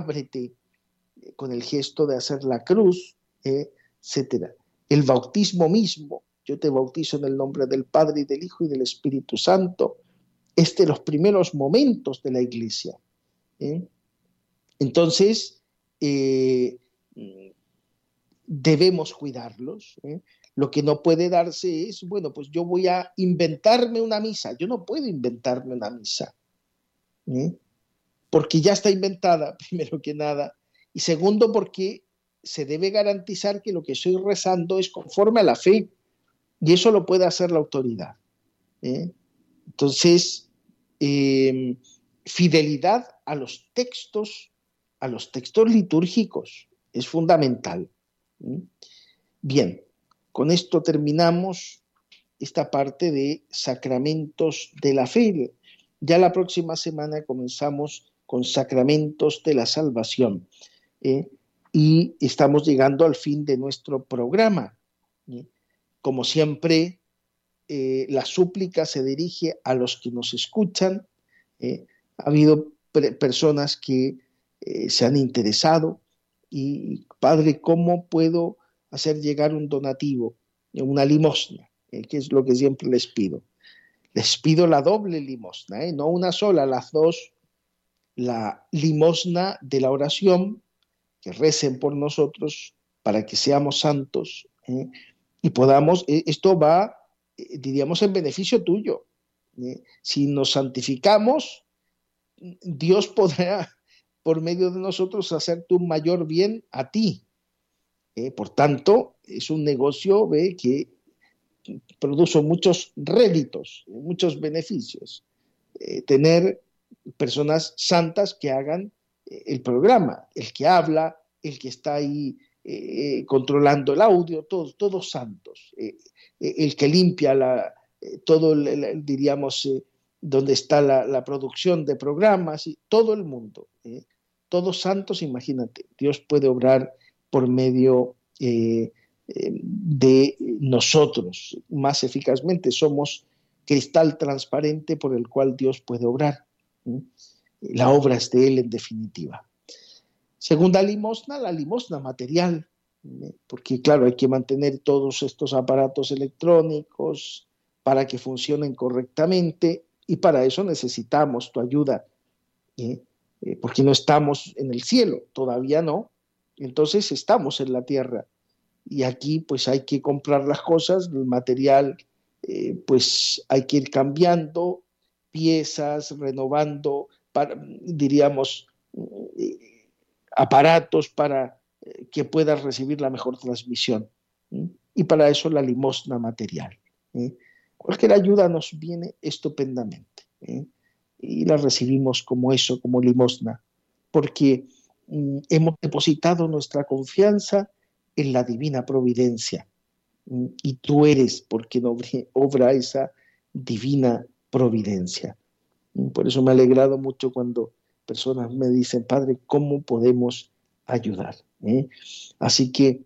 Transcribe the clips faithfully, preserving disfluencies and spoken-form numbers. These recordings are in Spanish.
ábrete, con el gesto de hacer la cruz, eh, etcétera. El bautismo mismo, yo te bautizo en el nombre del Padre y del Hijo y del Espíritu Santo, es de los primeros momentos de la Iglesia. ¿eh? Entonces, eh, debemos cuidarlos. ¿eh? Lo que no puede darse es, bueno, pues yo voy a inventarme una misa. Yo no puedo inventarme una misa, ¿eh? porque ya está inventada, primero que nada, y segundo, porque se debe garantizar que lo que estoy rezando es conforme a la fe, y eso lo puede hacer la autoridad. ¿eh? Entonces, eh, fidelidad a los textos, a los textos litúrgicos, es fundamental. ¿eh? Bien, con esto terminamos esta parte de sacramentos de la fe. Ya la próxima semana comenzamos con sacramentos de la salvación. ¿eh? Y estamos llegando al fin de nuestro programa. ¿eh? Como siempre, eh, la súplica se dirige a los que nos escuchan. ¿eh? Ha habido pre- personas que eh, se han interesado y, Padre, ¿cómo puedo hacer llegar un donativo, una limosna? ¿eh? Que es lo que siempre les pido. Les pido la doble limosna, ¿eh? no una sola, las dos. La limosna de la oración, que recen por nosotros para que seamos santos ¿eh? y podamos, eh, esto va, eh, diríamos, en beneficio tuyo. ¿eh? Si nos santificamos, Dios podrá, por medio de nosotros, hacerte un mayor bien a ti. ¿eh? Por tanto, es un negocio ¿ve? que produce muchos réditos, muchos beneficios. Eh, tener personas santas que hagan eh, el programa, el que habla, el que está ahí eh, controlando el audio, todos, todos santos, eh, eh, el que limpia la, eh, todo, el, el, diríamos, eh, donde está la, la producción de programas, y todo el mundo, eh, todos santos, imagínate, Dios puede obrar por medio eh, eh, de nosotros, más eficazmente somos cristal transparente por el cual Dios puede obrar. ¿sí? La obra es de Él en definitiva. Segunda limosna, la limosna material, ¿sí? porque claro, hay que mantener todos estos aparatos electrónicos para que funcionen correctamente y para eso necesitamos tu ayuda, ¿sí? eh, porque no estamos en el cielo, todavía no, entonces estamos en la tierra y aquí pues hay que comprar las cosas, el material eh, pues hay que ir cambiando piezas, renovando, para, diríamos, eh, aparatos para eh, que puedas recibir la mejor transmisión. ¿eh? Y para eso la limosna material. ¿eh? Cualquier ayuda nos viene estupendamente. ¿eh? Y la recibimos como eso, como limosna, porque mm, hemos depositado nuestra confianza en la divina providencia. Y tú eres por quien obra esa divina providencia. Por eso me ha alegrado mucho cuando personas me dicen, Padre, ¿cómo podemos ayudar? ¿Eh? Así que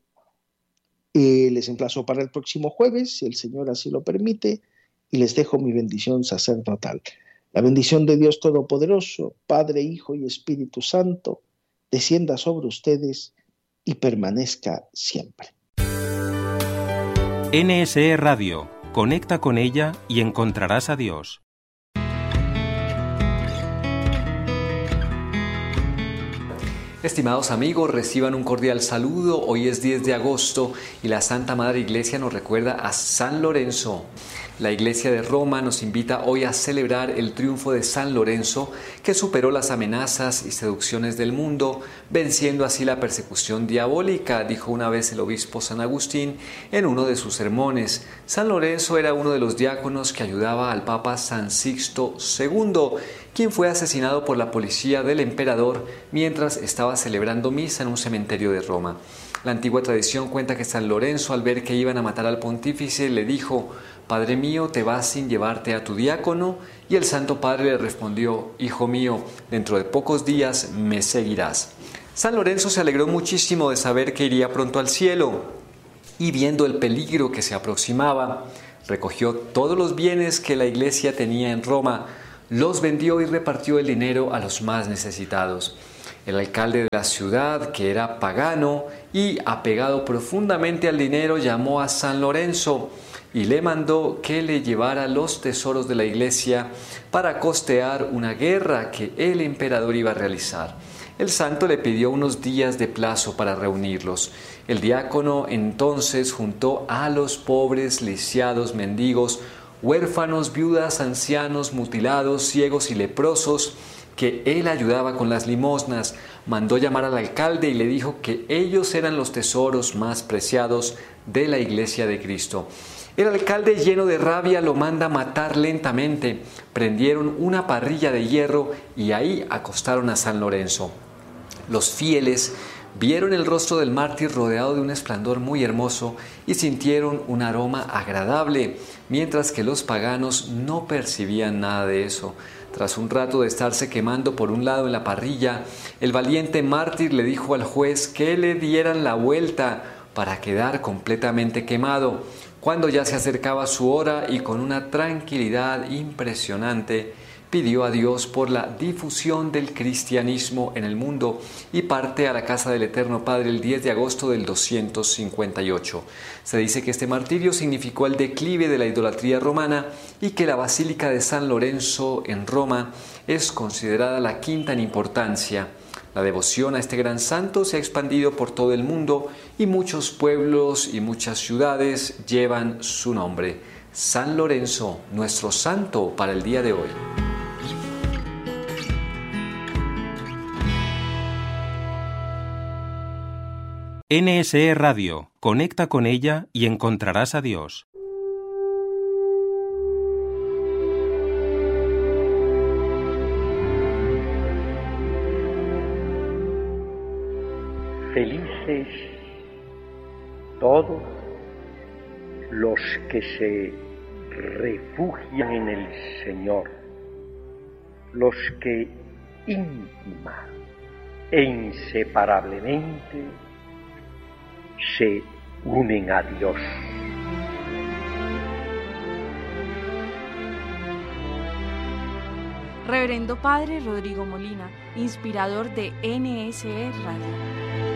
eh, les emplazo para el próximo jueves, si el Señor así lo permite, y les dejo mi bendición sacerdotal. La bendición de Dios Todopoderoso, Padre, Hijo y Espíritu Santo, descienda sobre ustedes y permanezca siempre. N S E Radio. Conecta con ella y encontrarás a Dios. Estimados amigos, reciban un cordial saludo. Hoy es diez de agosto y la Santa Madre Iglesia nos recuerda a San Lorenzo. La Iglesia de Roma nos invita hoy a celebrar el triunfo de San Lorenzo, que superó las amenazas y seducciones del mundo, venciendo así la persecución diabólica, dijo una vez el obispo San Agustín en uno de sus sermones. San Lorenzo era uno de los diáconos que ayudaba al Papa San Sixto segundo, quien fue asesinado por la policía del emperador mientras estaba celebrando misa en un cementerio de Roma. La antigua tradición cuenta que San Lorenzo, al ver que iban a matar al pontífice, le dijo: «Padre mío, te vas sin llevarte a tu diácono», y el Santo Padre le respondió: «Hijo mío, dentro de pocos días me seguirás». San Lorenzo se alegró muchísimo de saber que iría pronto al cielo, y viendo el peligro que se aproximaba, recogió todos los bienes que la iglesia tenía en Roma, los vendió y repartió el dinero a los más necesitados. El alcalde de la ciudad, que era pagano y apegado profundamente al dinero, llamó a San Lorenzo y le mandó que le llevara los tesoros de la iglesia para costear una guerra que el emperador iba a realizar. El santo le pidió unos días de plazo para reunirlos. El diácono entonces juntó a los pobres, lisiados, mendigos, huérfanos, viudas, ancianos, mutilados, ciegos y leprosos, que él ayudaba con las limosnas. Mandó llamar al alcalde y le dijo que ellos eran los tesoros más preciados de la iglesia de Cristo. El alcalde, lleno de rabia, lo manda matar lentamente. Prendieron una parrilla de hierro y ahí acostaron a San Lorenzo. Los fieles vieron el rostro del mártir rodeado de un esplendor muy hermoso y sintieron un aroma agradable, mientras que los paganos no percibían nada de eso. Tras un rato de estarse quemando por un lado en la parrilla, el valiente mártir le dijo al juez que le dieran la vuelta para quedar completamente quemado. Cuando ya se acercaba su hora y con una tranquilidad impresionante, pidió a Dios por la difusión del cristianismo en el mundo y parte a la casa del Eterno Padre el diez de agosto del doscientos cincuenta y ocho. Se dice que este martirio significó el declive de la idolatría romana y que la Basílica de San Lorenzo en Roma es considerada la quinta en importancia. La devoción a este gran santo se ha expandido por todo el mundo y muchos pueblos y muchas ciudades llevan su nombre. San Lorenzo, nuestro santo para el día de hoy. N S E Radio. Conecta con ella y encontrarás a Dios. Felices todos los que se refugian en el Señor, los que íntima e inseparablemente se unen a Dios. Reverendo Padre Rodrigo Molina, inspirador de N S E Radio.